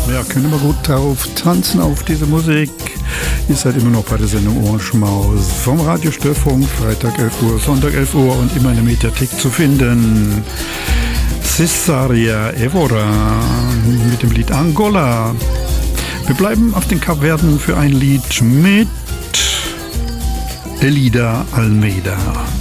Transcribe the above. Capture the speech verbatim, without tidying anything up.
Ja, können wir gut darauf tanzen, auf diese Musik. Ihr seid immer noch bei der Sendung Ohrenschmaus vom Radio Störfunk, Freitag elf Uhr, Sonntag elf Uhr und immer in der Mediathek zu finden. Cesaria Evora mit dem Lied Angola. Wir bleiben auf den Kapverden für ein Lied mit Elida Almeida.